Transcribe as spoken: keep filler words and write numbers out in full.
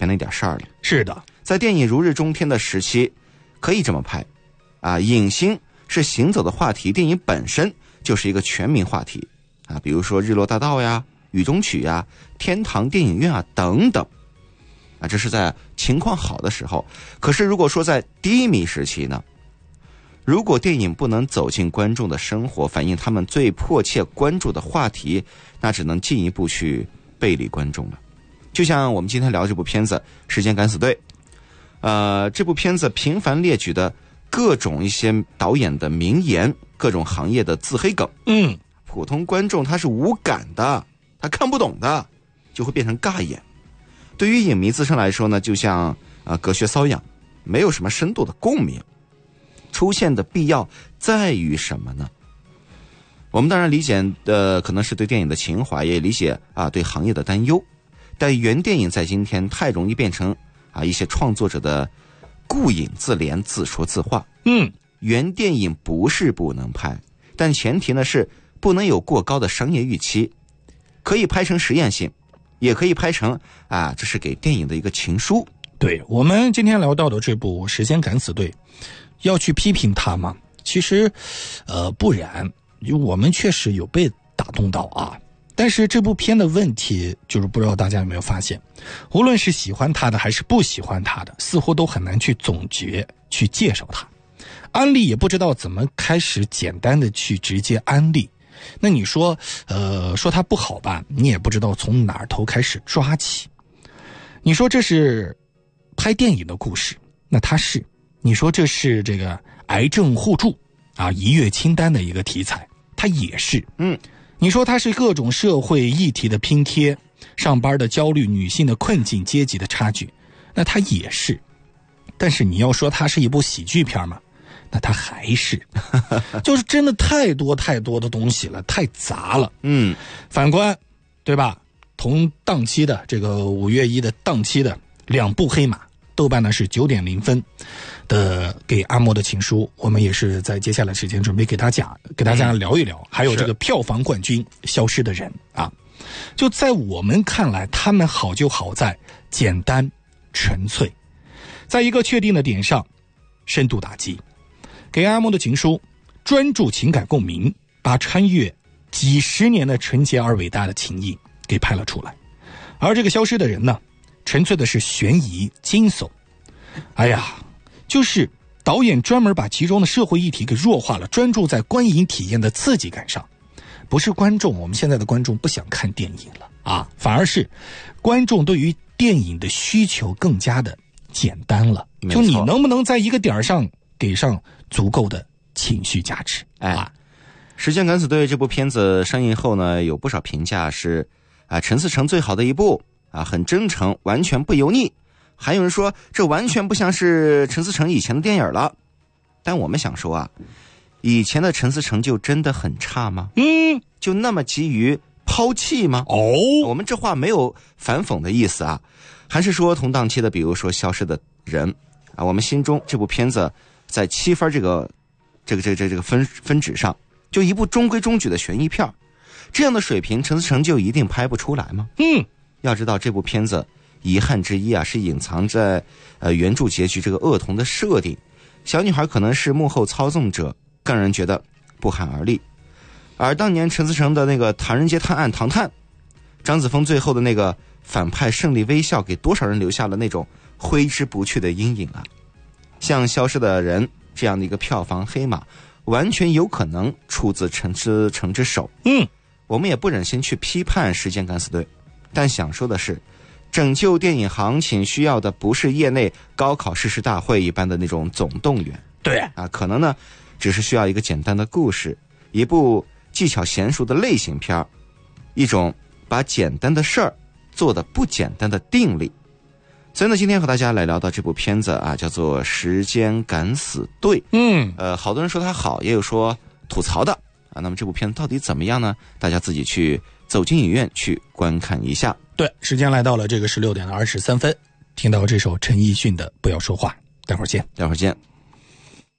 前那点事儿了。 是的， 在电影如日中天的时期，可以这么拍啊，影星是行走的话题，电影本身就是一个全民话题啊，比如说日落大道呀、雨中曲呀、天堂电影院啊等等啊，这是在情况好的时候。可是如果说在低迷时期呢，如果电影不能走进观众的生活，反映他们最迫切关注的话题，那只能进一步去背离观众了。就像我们今天聊这部片子《时间敢死队》，呃，这部片子频繁列举的各种一些导演的名言，各种行业的自黑梗， 嗯， 普通观众他是无感的，他看不懂的，就会变成尬演。对于影迷自身来说呢，就像啊、呃、隔靴搔痒，没有什么深度的共鸣。出现的必要在于什么呢？我们当然理解的、呃、可能是对电影的情怀，也理解啊对行业的担忧。但原电影在今天太容易变成啊一些创作者的顾影自怜、自说自话。 嗯， 原电影不是不能拍，但前提呢是不能有过高的商业预期，可以拍成实验性，也可以拍成啊这是给电影的一个情书。 对，我们今天聊到的这部《时间敢死队》，要去批评它吗？其实，呃，不然，我们确实有被打动到啊。但是这部片的问题就是，不知道大家有没有发现，无论是喜欢它的还是不喜欢它的，似乎都很难去总结、去介绍它。安利也不知道怎么开始简单的去直接安利。那你说，呃，说它不好吧，你也不知道从哪儿头开始抓起。你说这是拍电影的故事，那它是；你说这是这个癌症互助啊，一月清单的一个题材，它也是。 嗯， 你说它是各种社会议题的拼贴，上班的焦虑、女性的困境、阶级的差距，那它也是。但是你要说它是一部喜剧片吗？那它还是，就是真的太多太多的东西了，太杂了。 嗯， 反观，对吧？同档期的这个五月一的档期的两部黑马，豆瓣呢是九点零分的给阿莫的情书，我们也是在接下来时间准备给大家给大家聊一聊。嗯、还有这个票房冠军消失的人啊，就在我们看来，他们好就好在简单纯粹，在一个确定的点上深度打击。给阿莫的情书专注情感共鸣，把穿越几十年的纯洁而伟大的情谊给拍了出来。而这个消失的人呢，纯粹的是悬疑惊悚。哎呀，就是导演专门把其中的社会议题给弱化了，专注在观影体验的刺激感上。不是观众，我们现在的观众不想看电影了啊，反而是观众对于电影的需求更加的简单了。就你能不能在一个点上给上足够的情绪价值？ 哎，《时间敢死队》这部片子上映后呢，有不少评价是啊，陈思诚最好的一部啊，很真诚，完全不油腻。还有人说这完全不像是陈思诚以前的电影了。但我们想说啊，以前的陈思诚就真的很差吗？ 嗯， 就那么急于抛弃吗？ 哦， 我们这话没有反讽的意思啊，还是说同档期的，比如说《消失的人》啊，我们心中这部片子在七分这个这个这个这个、这个分分值上，就一部中规中矩的悬疑片，这样的水平，陈思诚就一定拍不出来吗？ 嗯， 要知道这部片子遗憾之一啊，是隐藏在呃原著结局这个恶童的设定，小女孩可能是幕后操纵者，更让人觉得不寒而栗。而当年陈思诚的那个《唐人街探案》唐探，张子枫最后的那个反派胜利微笑，给多少人留下了那种挥之不去的阴影啊！像《消失的人》这样的一个票房黑马，完全有可能出自陈思诚之手。 嗯， 我们也不忍心去批判《时间敢死队》，但想说的是，拯救电影行情需要的不是业内高考誓师大会一般的那种总动员。 对啊，可能呢，只是需要一个简单的故事，一部技巧娴熟的类型片，一种把简单的事儿做得不简单的定力。所以呢，今天和大家来聊到这部片子啊，叫做《时间敢死队》。 嗯， 呃，好多人说它好，也有说吐槽的啊。那么这部片子到底怎么样呢？大家自己去走进影院去观看一下。 对，时间来到了这个十六点二十三分，听到这首陈奕迅的《不要说话》，待会儿见， 待会儿见。